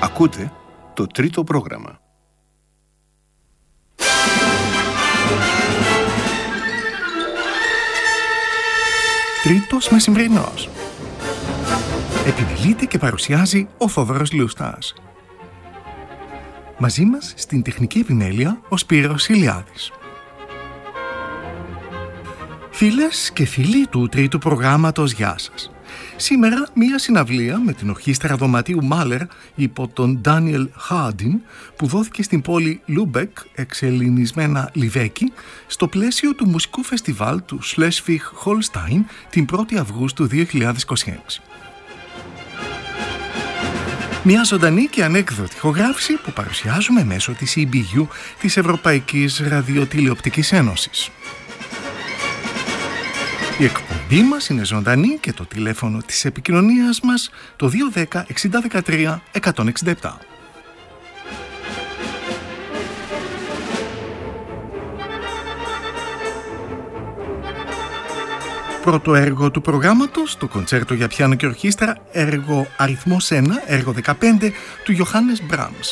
Ακούτε το τρίτο πρόγραμμα. Τρίτος μεσημβρινός. Επιμελείται και παρουσιάζει ο Θόδωρος Λούστας. Μαζί μας στην τεχνική επιμέλεια ο Σπύρος Ηλιάδης. Φίλες και φίλοι του τρίτου προγράμματος, γεια σας. Σήμερα μία συναυλία με την ορχήστρα δωματίου Μάλερ υπό τον Ντάνιελ Χάντιν που δόθηκε στην πόλη Λούμπεκ, εξελληνισμένα Λιβέκη, στο πλαίσιο του μουσικού φεστιβάλ του Schleswig-Holstein την 1η Αυγούστου 2026. Μια ζωντανή και ανέκδοτη ηχογράφηση που παρουσιάζουμε μέσω της EBU της Ευρωπαϊκής Ραδιοτηλεοπτικής Ένωσης. Η εκπομπή μας είναι ζωντανή και το τηλέφωνο της επικοινωνίας μας το 210 6013 167. Πρώτο έργο του προγράμματος, το κοντσέρτο για πιάνο και ορχήστρα, έργο αριθμός 1, έργο 15 του Johannes Brahms.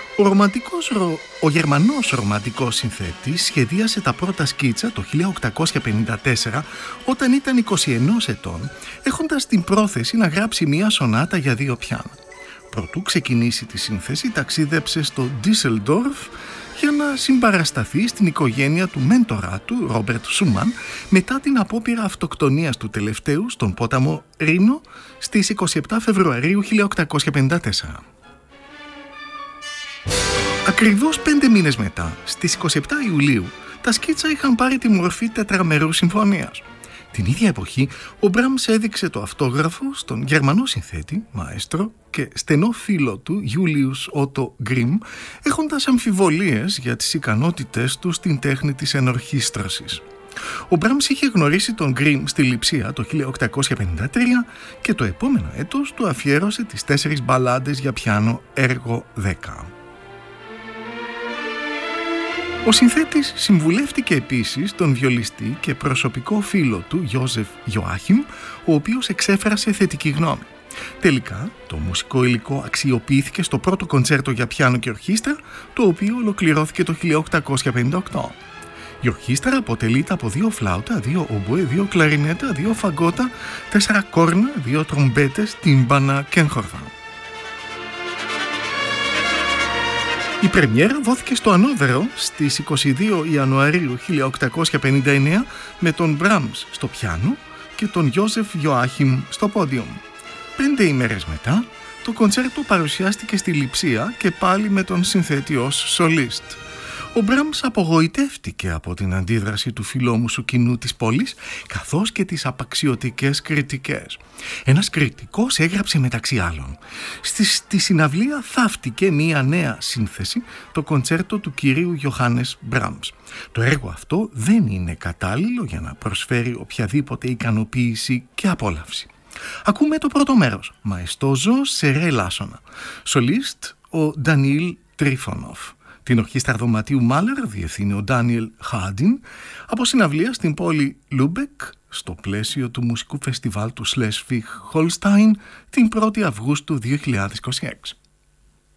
Ο Γερμανός ρομαντικός συνθέτης σχεδίασε τα πρώτα σκίτσα το 1854 όταν ήταν 21 ετών, έχοντας την πρόθεση να γράψει μία σονάτα για δύο πιάνο. Προτού ξεκινήσει τη σύνθεση, ταξίδεψε στο Ντίσελντορφ για να συμπαρασταθεί στην οικογένεια του μέντορά του, Ρόμπερτ Σούμαν, μετά την απόπειρα αυτοκτονίας του τελευταίου στον πόταμο Ρήνο στις 27 Φεβρουαρίου 1854. Ακριβώς 5 μήνες μετά, στις 27 Ιουλίου, τα σκίτσα είχαν πάρει τη μορφή τετραμερούς συμφωνίας. Την ίδια εποχή, ο Μπραμς έδειξε το αυτόγραφο στον Γερμανό συνθέτη, μαέστρο και στενό φίλο του, Γιούλιους Ότο Γκριμ, έχοντας αμφιβολίες για τις ικανότητες του στην τέχνη της ενορχήστρωσης. Ο Μπραμς είχε γνωρίσει τον Γκριμ στη Λειψία το 1853 και το επόμενο έτος του αφιέρωσε τις 4 μπαλάντες για πιάνο, έργο 10. Ο συνθέτης συμβουλεύτηκε επίσης τον βιολιστή και προσωπικό φίλο του, Γιώζεφ Ιωάχιμ, ο οποίος εξέφρασε θετική γνώμη. Τελικά, το μουσικό υλικό αξιοποιήθηκε στο πρώτο κοντσέρτο για πιάνο και ορχήστρα, το οποίο ολοκληρώθηκε το 1858. Η ορχήστρα αποτελείται από 2 φλάουτα, 2 ομποέ, 2 κλαρινέτα, 2 φαγκότα, 4 κόρνα, 2 τρομπέτες, τύμπανα και έγχορδα. Η πρεμιέρα δόθηκε στο Ανόβερο στις 22 Ιανουαρίου 1859 με τον Μπραμς στο πιάνο και τον Γιώζεφ Ιωάχιμ στο πόντιουμ. 5 ημέρες μετά, το κοντσέρτο παρουσιάστηκε στη Λειψία και πάλι με τον συνθέτη ως σολίστ. Ο Μπραμς απογοητεύτηκε από την αντίδραση του φιλόμουσου κοινού της πόλης, καθώς και τις απαξιωτικές κριτικές. Ένας κριτικός έγραψε μεταξύ άλλων: στη συναυλία θαύτηκε μία νέα σύνθεση, το κοντσέρτο του κυρίου Johannes Brahms. Το έργο αυτό δεν είναι κατάλληλο για να προσφέρει οποιαδήποτε ικανοποίηση και απόλαυση. Ακούμε το πρώτο μέρος, μαεστόζο σε ρε λάσονα. Σολίστ ο Ντανιήλ Τρίφωνοφ. Την ορχήστρα δωματίου Μάλερ διευθύνει ο Ντάνιελ Χάντιν, από συναυλία στην πόλη Λούμπεκ στο πλαίσιο του μουσικού φεστιβάλ του Schleswig-Holstein την 1η Αυγούστου 2026.